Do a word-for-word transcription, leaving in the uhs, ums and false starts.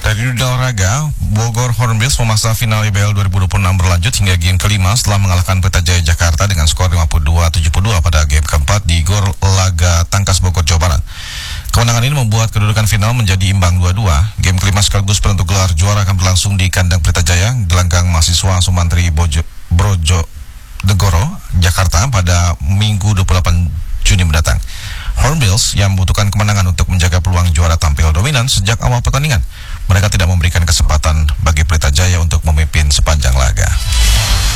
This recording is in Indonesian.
Dari dunia olahraga, Bogor Hornbills memaksa final I B L dua ribu dua puluh enam berlanjut hingga game kelima setelah mengalahkan Pelita Jaya Jakarta dengan skor lima puluh dua tujuh puluh dua pada game keempat di Gor Laga Tangkas Bogor, Jawa Barat. Kemenangan ini membuat kedudukan final menjadi imbang dua dua. Game kelima sekaligus penentu gelar juara akan berlangsung di kandang Pelita Jaya, gelanggang mahasiswa Sumantri Bojo, Brojo Degoro, Jakarta pada Minggu dua puluh delapan Juni mendatang. Hornbills yang membutuhkan kemenangan untuk menjaga peluang juara tampil dominan sejak awal pertandingan. Mereka tidak memberikan kesempatan bagi Pelita Jaya untuk memimpin sepanjang laga.